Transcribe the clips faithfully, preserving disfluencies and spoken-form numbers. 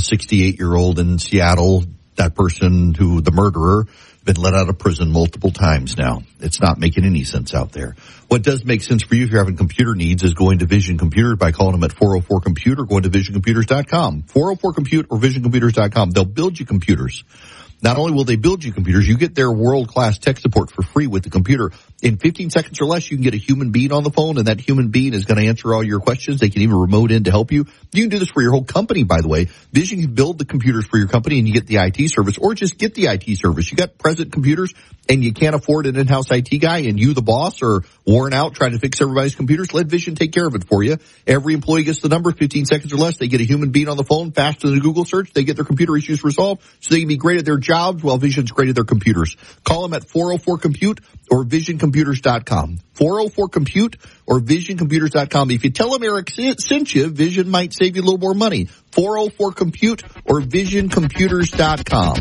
sixty-eight-year-old in Seattle, that person who, the murderer, been let out of prison multiple times now. It's not making any sense out there. What does make sense for you if you're having computer needs is going to Vision Computer by calling them at four oh four compute or going to vision computers dot com. four oh four compute or vision computers dot com. They'll build you computers. Not only will they build you computers, you get their world-class tech support for free with the computer. In fifteen seconds or less, you can get a human being on the phone, and that human being is going to answer all your questions. They can even remote in to help you. You can do this for your whole company, by the way. Vision can build the computers for your company, and you get the I T service, or just get the I T service. You got present computers, and you can't afford an in-house I T guy, and you, the boss, are worn out trying to fix everybody's computers. Let Vision take care of it for you. Every employee gets the number, fifteen seconds or less. They get a human being on the phone, faster than a Google search. They get their computer issues resolved, so they can be great at their jobs while Vision's great at their computers. Call them at four oh four compute or vision computers dot com. four oh four compute or vision computers dot com. If you tell them Eric sent you, Vision might save you a little more money. four oh four compute or vision computers dot com.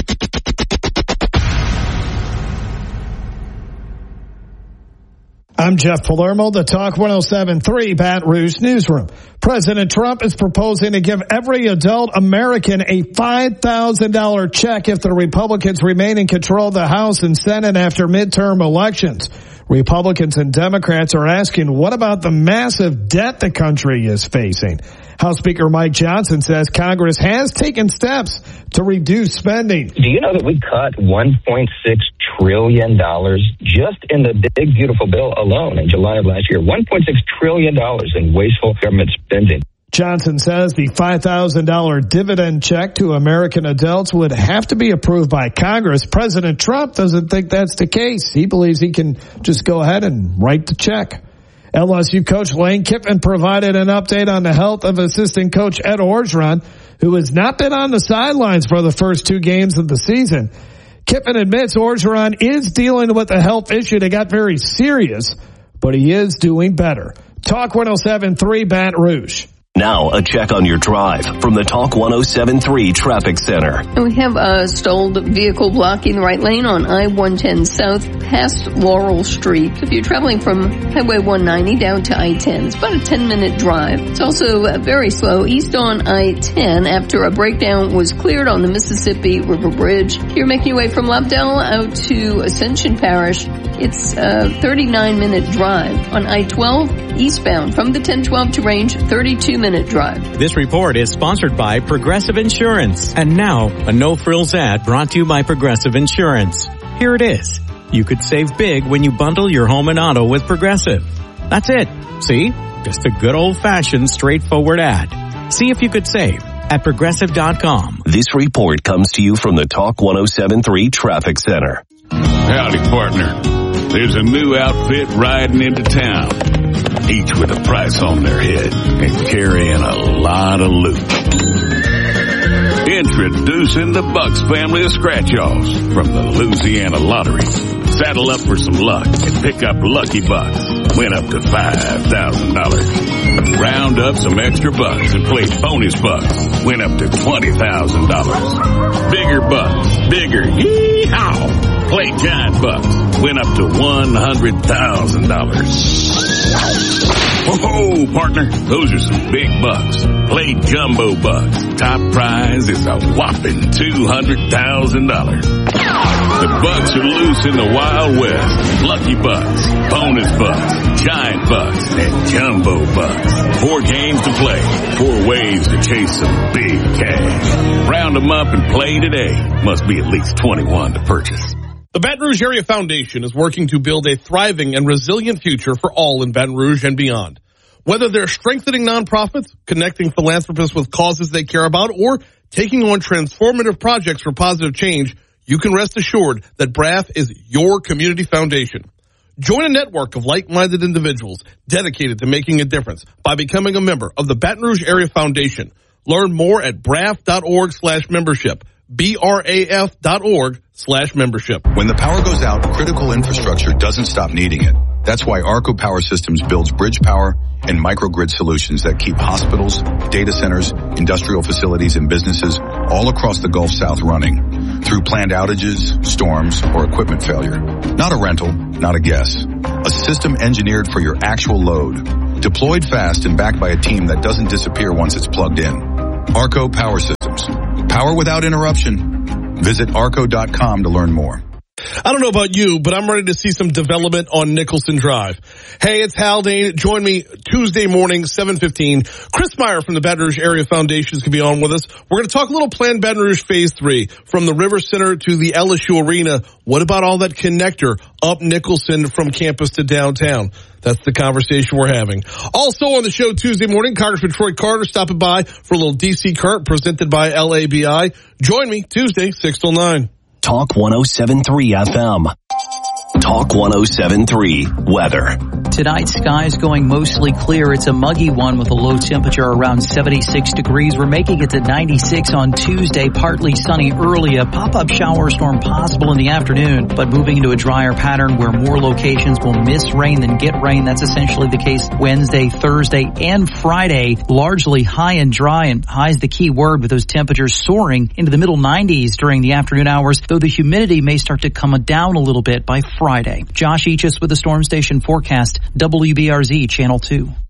I'm Jeff Palermo, the Talk one oh seven point three Baton Rouge Newsroom. President Trump is proposing to give every adult American a five thousand dollars check if the Republicans remain in control of the House and Senate after midterm elections. Republicans and Democrats are asking, what about the massive debt the country is facing? House Speaker Mike Johnson says Congress has taken steps to reduce spending. Do you know that we cut one point six trillion dollars just in the big, beautiful bill alone in July of last year? one point six trillion dollars in wasteful government spending. Johnson says the five thousand dollars dividend check to American adults would have to be approved by Congress. President Trump doesn't think that's the case. He believes he can just go ahead and write the check. L S U coach Lane Kiffin provided an update on the health of assistant coach Ed Orgeron, who has not been on the sidelines for the first two games of the season. Kiffin admits Orgeron is dealing with a health issue that got very serious, but he is doing better. Talk one oh seven point three Baton Rouge. Now, a check on your drive from the Talk one oh seven point three Traffic Center. And we have a stalled vehicle blocking the right lane on I one ten South past Laurel Street. If you're traveling from Highway one ninety down to I ten, it's about a ten-minute drive. It's also very slow east on I ten after a breakdown was cleared on the Mississippi River Bridge. If you're making your way from Lobdell out to Ascension Parish, it's a thirty-nine-minute drive. On I twelve eastbound from the ten twelve to Range, thirty-two minute drive. This report is sponsored by Progressive Insurance. And now, a no-frills ad brought to you by Progressive Insurance. Here it is. You could save big when you bundle your home and auto with Progressive. That's it. See? Just a good old-fashioned, straightforward ad. See if you could save at progressive dot com. This report comes to you from the Talk one oh seven point three Traffic Center. Howdy, partner. There's a new outfit riding into town, each with a price on their head and carrying a lot of loot. Introducing the Bucks family of scratch-offs from the Louisiana Lottery. Saddle up for some luck and pick up Lucky Bucks. Win up to five thousand dollars. Round up some extra bucks and play bonus bucks. Win up to twenty thousand dollars. Bigger bucks. Bigger. Yee-haw. Play giant bucks. Win up to one hundred thousand dollars. Whoa, partner, those are some big bucks. Play jumbo bucks. Top prize is a whopping two hundred thousand dollars. The bucks are loose in the Wild West. Lucky Bucks, bonus bucks, giant bucks, and jumbo bucks. Four games to play. Four ways to chase some big cash. Round them up and play today. Must be at least twenty-one to purchase. The Baton Rouge Area Foundation is working to build a thriving and resilient future for all in Baton Rouge and beyond. Whether they're strengthening nonprofits, connecting philanthropists with causes they care about, or taking on transformative projects for positive change, you can rest assured that B R A F is your community foundation. Join a network of like-minded individuals dedicated to making a difference by becoming a member of the Baton Rouge Area Foundation. Learn more at braf.org slash membership. B R A F dot org slash membership. When the power goes out, critical infrastructure doesn't stop needing it. That's why ARCO Power Systems builds bridge power and microgrid solutions that keep hospitals, data centers, industrial facilities, and businesses all across the Gulf South running through planned outages, storms, or equipment failure. Not a rental, not a guess. A system engineered for your actual load. Deployed fast and backed by a team that doesn't disappear once it's plugged in. ARCO Power Systems. Power without interruption. Visit arco dot com to learn more. I don't know about you, but I'm ready to see some development on Nicholson Drive. Hey, it's Haldane. Join me Tuesday morning, seven fifteen. Chris Meyer from the Baton Rouge Area Foundation is going to be on with us. We're going to talk a little Planned Baton Rouge Phase three, from the River Center to the L S U Arena. What about all that connector up Nicholson from campus to downtown? That's the conversation we're having. Also on the show Tuesday morning, Congressman Troy Carter stopping by for a little D C Current presented by L A B I. Join me Tuesday, six till nine. Talk one oh seven point three F M. Talk one oh seven point three weather. Tonight, skies going mostly clear. It's a muggy one with a low temperature around seventy-six degrees. We're making it to ninety-six on Tuesday, partly sunny early. A pop-up shower storm possible in the afternoon, but moving into a drier pattern where more locations will miss rain than get rain. That's essentially the case Wednesday, Thursday, and Friday. Largely high and dry, and high is the key word, with those temperatures soaring into the middle nineties during the afternoon hours, though the humidity may start to come down a little bit by Friday. Josh Eachus with the Storm Station forecast, W B R Z Channel two.